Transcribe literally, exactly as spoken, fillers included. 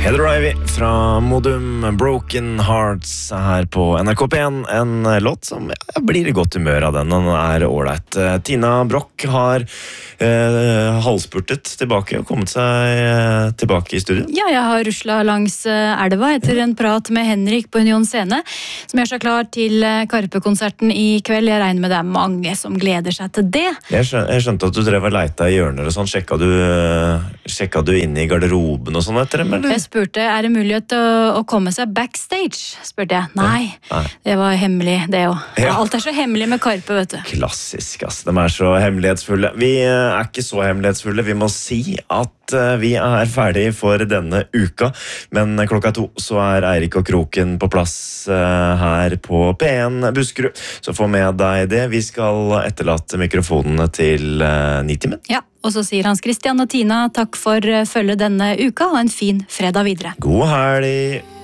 Heather Ivey fra Modum, Broken Hearts her på N R K P en. En låt som ja, blir i godt humør av den. Den er ålreit. Tina Brock har eh, halvspurtet tilbake og kommet seg eh, tilbake i studio. Ja, jeg har ruslet langs elva etter en prat med Henrik på Union Scene, som gjør seg klar til Karpe-konserten i kveld. Jeg regner med det er mange som gleder seg til det. Jeg skjønte, jeg skjønte at du drev og leita i hjørner og sånn. Sjekka du, sjekka du inne i garderoben og sånn etter dem, eller? Jeg spurte, er det mulighet til å, å komme seg backstage? Spurte jeg. Nei, Nei. Det var hemmelig, det jo. Ja. Alt er så hemmelig med Karpe, vet du. Klassisk, ass. De er så hemmelighetsfulle. Vi er ikke så hemmelighetsfulle. Vi må si at vi er ferdig for denne uka, men klokka to så er Eirik og Kroken på plass her på P en Buskerud. Så få med deg det. Vi skal etterlate mikrofonene til Nitimen. Ja, og så sier Hans Christian og Tina takk for følget denne uka, og en fin fredag videre. God helg!